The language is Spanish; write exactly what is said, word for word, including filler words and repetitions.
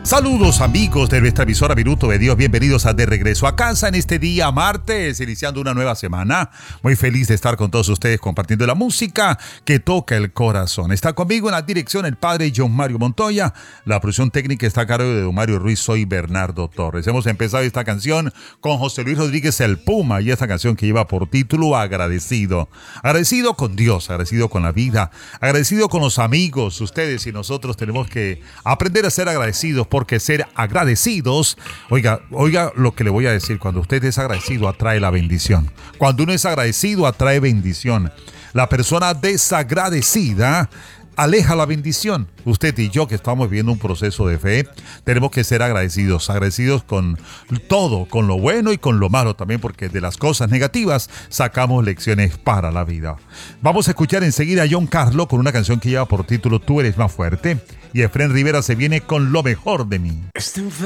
Saludos amigos de nuestra emisora Minuto de Dios, bienvenidos a De Regreso a Casa en este día martes, iniciando una nueva semana. Muy feliz de estar con todos ustedes compartiendo la música que toca el corazón. Está conmigo en la dirección el padre John Mario Montoya, la producción técnica está a cargo de Don Mario Ruiz, soy Bernardo Torres. Hemos empezado esta canción con José Luis Rodríguez el Puma y esta canción que lleva por título Agradecido. Agradecido con Dios, agradecido con la vida, agradecido con los amigos. Ustedes y nosotros tenemos que aprender a ser agradecidos, porque ser agradecidos, oiga, oiga lo que le voy a decir, cuando usted es agradecido atrae la bendición. Cuando uno es agradecido atrae bendición. La persona desagradecida aleja la bendición. Usted y yo que estamos viviendo un proceso de fe, tenemos que ser agradecidos, agradecidos con todo, con lo bueno y con lo malo también, porque de las cosas negativas sacamos lecciones para la vida. Vamos a escuchar enseguida a John Carlo con una canción que lleva por título Tú eres más fuerte, y Efrén Rivera se viene con Lo mejor de mí.